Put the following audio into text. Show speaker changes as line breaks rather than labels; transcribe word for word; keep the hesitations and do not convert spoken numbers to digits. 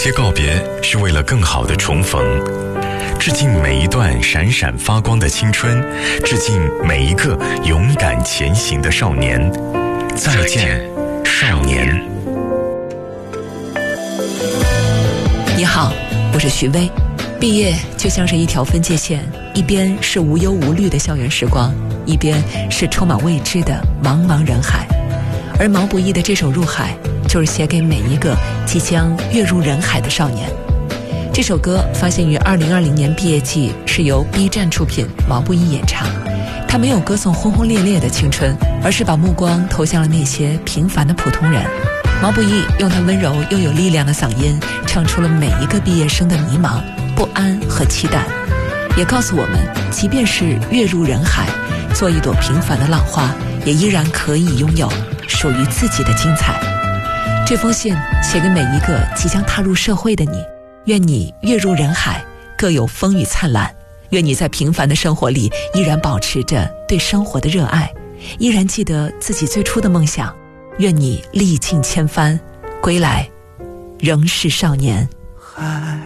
些告别是为了更好的重逢，致敬每一段闪闪发光的青春，致敬每一个勇敢前行的少年。再见，少年。
你好，我是徐薇。毕业就像是一条分界线，一边是无忧无虑的校园时光，一边是充满未知的茫茫人海。而毛不易的这首《入海》就是写给每一个即将跃入人海的少年。这首歌发行于二零二零年毕业季，是由 B 站出品，毛不易演唱。他没有歌颂轰轰烈烈的青春，而是把目光投向了那些平凡的普通人。毛不易用他温柔又有力量的嗓音，唱出了每一个毕业生的迷茫、不安和期待，也告诉我们，即便是跃入人海，做一朵平凡的浪花，也依然可以拥有属于自己的精彩。这封信写给每一个即将踏入社会的你，愿你跃入人海，各有风雨灿烂。愿你在平凡的生活里依然保持着对生活的热爱，依然记得自己最初的梦想。愿你历尽千帆，归来仍是少年。